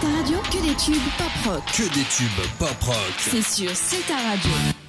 ta radio, que des tubes pop rock. Que des tubes pop rock. C'est sur C'est ta radio.